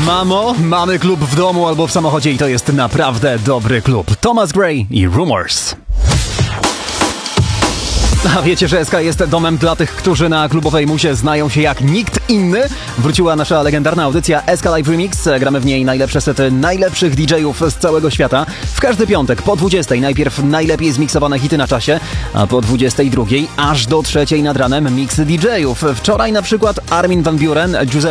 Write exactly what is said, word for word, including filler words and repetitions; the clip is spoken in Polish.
Mamo, mamy klub w domu albo w samochodzie i to jest naprawdę dobry klub. Thomas Gray i Rumors. A wiecie, że S K jest domem dla tych, którzy na klubowej musie znają się jak nikt inny? Wróciła nasza legendarna audycja S K Live Remix. Gramy w niej najlepsze sety najlepszych D J-ów z całego świata. W każdy piątek po dwudziestej najpierw najlepiej zmiksowane hity na czasie, a po dwudziestej drugiej aż do trzeciej nad ranem miksy D J-ów. Wczoraj na przykład Armin van Buuren, Giuseppe